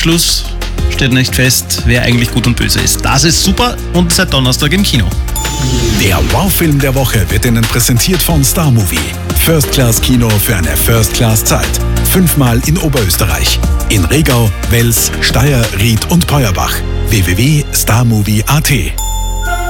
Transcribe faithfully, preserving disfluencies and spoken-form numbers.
Schluss steht nicht fest, wer eigentlich gut und böse ist. Das ist super und seit Donnerstag im Kino. Der Wow-Film der Woche wird Ihnen präsentiert von Star Movie. First-Class-Kino für eine First-Class-Zeit. Fünfmal in Oberösterreich. In Regau, Wels, Steyr, Ried und Peuerbach. w w w punkt starmovie punkt a t